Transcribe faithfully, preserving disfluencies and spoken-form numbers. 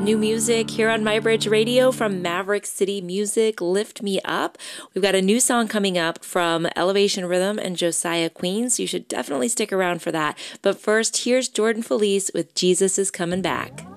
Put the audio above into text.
new music here on MyBridge Radio from Maverick City Music, Lift Me Up. We've got a new song coming up from Elevation Rhythm and Josiah Queen, so you should definitely stick around for that. But first, here's Jordan Felice with Jesus is Coming Back.